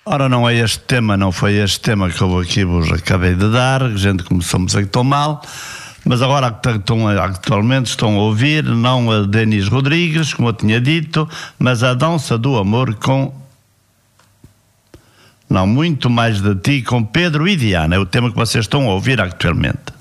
Ora, não é este tema, não foi este tema que eu aqui vos acabei de dar, a gente começamos a tão mal, mas agora atualmente estão a ouvir, não a Denis Rodrigues, como eu tinha dito, mas a Dança do Amor com... Não, Muito Mais de Ti, com Pedro e Diana, é o tema que vocês estão a ouvir atualmente.